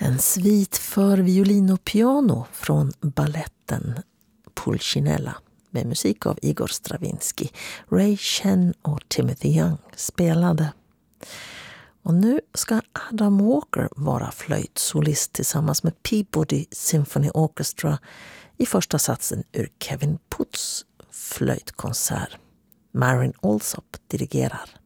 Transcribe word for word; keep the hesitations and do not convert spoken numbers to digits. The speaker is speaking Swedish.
En svit för violin och piano från balletten Pulcinella med musik av Igor Stravinsky. Ray Chen och Timothy Young spelade. Och nu ska Adam Walker vara flöjtsolist tillsammans med Peabody Symphony Orchestra i första satsen ur Kevin Putts flöjtkonsert. Marin Alsop dirigerar.